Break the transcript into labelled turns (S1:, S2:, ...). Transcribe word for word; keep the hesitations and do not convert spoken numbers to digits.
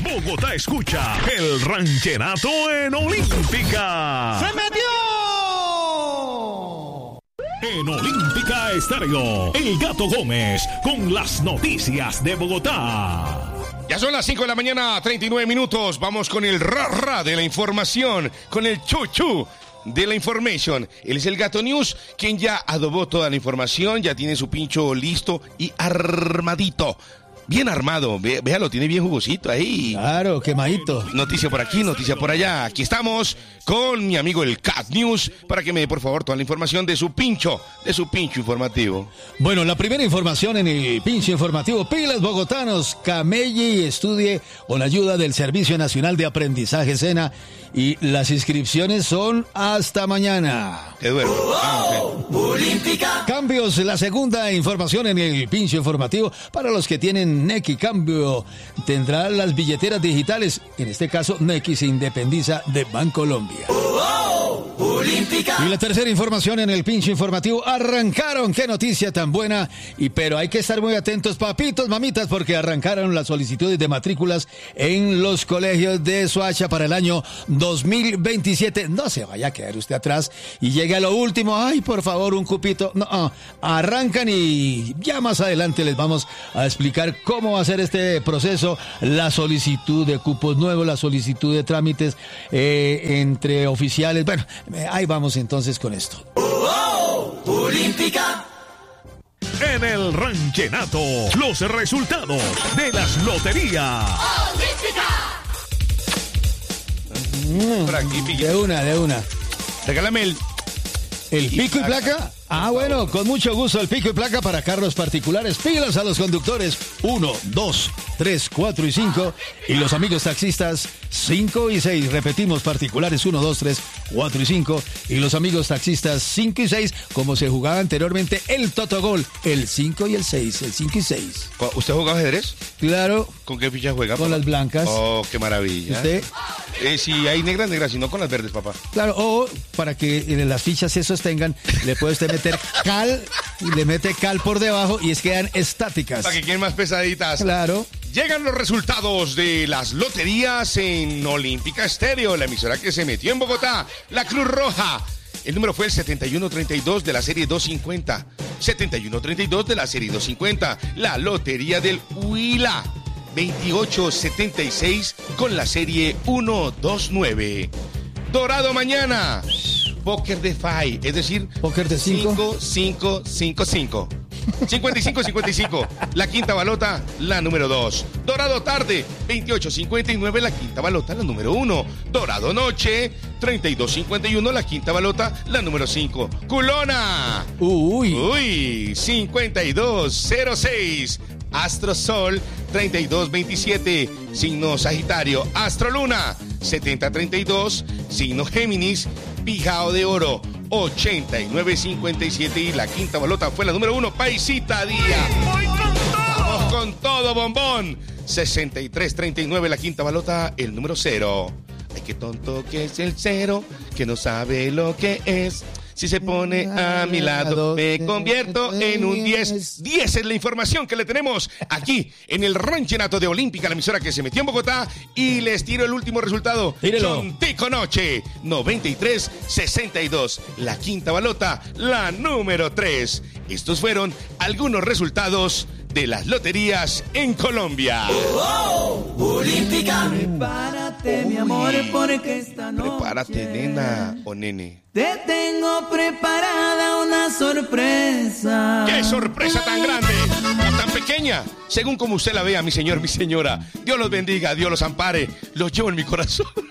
S1: Bogotá escucha el rancherato en Olímpica.
S2: ¡Se metió!
S1: En Olímpica Estéreo, El Gato Gómez con las noticias de Bogotá.
S3: Ya son las cinco de la mañana, treinta y nueve minutos. Vamos con el ra-ra de la información, con el chu-chu de la information. Él es el Gato News, quien ya adobó toda la información, ya tiene su pincho listo y armadito. Bien armado, Ve, véalo, tiene bien jugosito ahí.
S2: Claro, quemadito.
S3: Noticia por aquí, noticia por allá. Aquí estamos con mi amigo el Cat News para que me dé por favor toda la información de su pincho, de su pincho informativo.
S2: Bueno, la primera información en el pincho informativo. Pilas bogotanos, camelle y estudie con ayuda del Servicio Nacional de Aprendizaje SENA y las inscripciones son hasta mañana.
S3: Te duermo. Ah, okay.
S2: Cambios, la segunda información en el pincho informativo para los que tienen N E C I. Cambio tendrá las billeteras digitales. En este caso, N E C I se independiza de Bancolombia. Y la tercera información en el pincho informativo. Arrancaron, qué noticia tan buena. Y pero hay que estar muy atentos, papitos, mamitas, porque arrancaron las solicitudes de matrículas en los colegios de Soacha para el año dos mil veintisiete. No se vaya a quedar usted atrás y llegue a lo último. Ay, por favor, un cupito. No, uh, arrancan y ya más adelante les vamos a explicar cómo va a ser este proceso, la solicitud de cupos nuevos, la solicitud de trámites eh, entre oficiales. Bueno, ahí vamos entonces con esto.
S1: ¡Oh, oh! Olímpica. En el ranchenato, los resultados de las loterías.
S2: Mm,
S3: Por aquí, pique.
S2: de una, de una.
S3: Regálame el...
S2: ¿El pico y placa? Ah, bueno, con mucho gusto el pico y placa para carros particulares. Pilas a los conductores uno, dos, tres, cuatro y cinco. Y los amigos taxistas cinco y seis. Repetimos, particulares uno, dos, tres, cuatro y cinco. Y los amigos taxistas cinco y seis, como se jugaba anteriormente el Totogol. El cinco y el seis, el cinco y seis.
S3: ¿Usted juega ajedrez?
S2: Claro.
S3: ¿Con qué fichas juega?
S2: Con
S3: papá?
S2: las blancas.
S3: Oh, qué maravilla.
S2: ¿Usted?
S3: Eh, si hay negras, negras, si no con las verdes, papá.
S2: Claro, o para que las fichas se sostengan, le puede usted meter cal y le mete cal por debajo y es quedan estáticas.
S3: Para que queden más pesaditas.
S2: Claro.
S3: Llegan los resultados de las loterías en Olímpica Estéreo, la emisora que se metió en Bogotá, la Cruz Roja. El número fue el setenta y uno treinta y dos de la serie doscientos cincuenta. setenta y uno treinta y dos de la serie doscientos cincuenta. La Lotería del Huila. veintiocho setenta y seis con la serie ciento veintinueve. Dorado mañana. Póker de Five, es decir,
S2: póker de cinco.
S3: cinco, cinco, cinco, cinco. cincuenta y cinco cincuenta y cinco, la quinta balota, la número dos. Dorado tarde, veintiocho cincuenta y nueve, la quinta balota, la número uno. Dorado noche, treinta y dos cincuenta y uno, la quinta balota, la número cinco. Culona.
S2: Uy.
S3: Uy, cincuenta y dos cero seis. Astro Sol, treinta y dos veintisiete, signo Sagitario. Astro Luna, setenta treinta y dos, signo Géminis. Pijao de Oro, ochenta y nueve cincuenta y siete, y la quinta balota fue la número uno, Paisita Día. Vamos con todo, bombón. sesenta y tres treinta y nueve, la quinta balota, el número cero. Ay, qué tonto que es el cero, que no sabe lo que es. Si se pone a mi lado, me convierto en un diez. diez es la información que le tenemos aquí en el ranchenato de Olímpica, la emisora que se metió en Bogotá. Y les tiro el último resultado.
S2: Tírelo.
S3: Chontico Noche, noventa y tres sesenta y dos. La quinta balota, la número tres. Estos fueron algunos resultados de las loterías en Colombia.
S4: Oh, oh, Olímpica. Prepárate, mi amor, porque esta noche...
S3: Prepárate, nena o nene.
S4: Te tengo preparada una sorpresa.
S3: ¡Qué sorpresa tan grande! O tan pequeña, según como usted la vea, mi señor, mi señora. Dios los bendiga, Dios los ampare. Los llevo en mi corazón.